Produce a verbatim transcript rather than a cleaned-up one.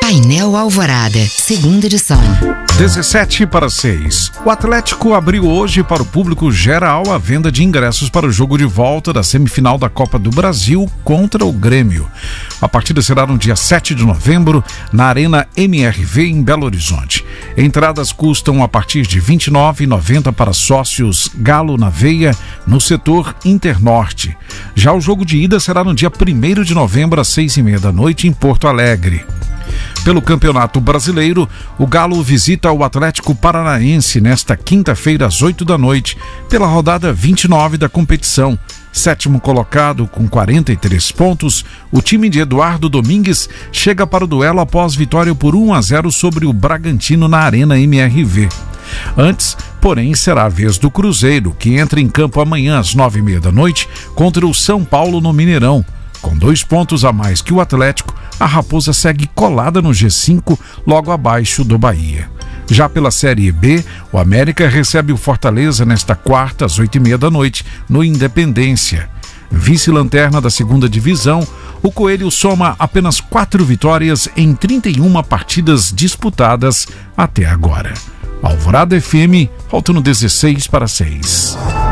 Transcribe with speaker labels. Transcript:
Speaker 1: Painel Alvorada, segunda edição.
Speaker 2: dezessete para seis. O Atlético abriu hoje para o público geral a venda de ingressos para o jogo de volta da semifinal da Copa do Brasil contra o Grêmio. A partida será no dia sete de novembro, na Arena M R V, em Belo Horizonte. Entradas custam a partir de vinte e nove reais e noventa centavos para sócios Galo na Veia, no setor Internorte. Já o jogo de ida será no dia primeiro de novembro, às seis e meia da noite, em Porto Alegre. Pelo Campeonato Brasileiro, o Galo visita o Atlético Paranaense nesta quinta-feira às oito da noite, pela rodada vinte e nove da competição. Sétimo colocado com quarenta e três pontos, o time de Eduardo Domingues chega para o duelo após vitória por um a zero sobre o Bragantino na Arena M R V. Antes, porém, será a vez do Cruzeiro, que entra em campo amanhã às nove e meia da noite contra o São Paulo no Mineirão. Com dois pontos a mais que o Atlético, a Raposa segue colada no G cinco, logo abaixo do Bahia. Já pela Série B, o América recebe o Fortaleza nesta quarta, às oito e meia da noite, no Independência. Vice-lanterna da segunda divisão, o Coelho soma apenas quatro vitórias em trinta e uma partidas disputadas até agora. Alvorada F M, faltando dezesseis para seis.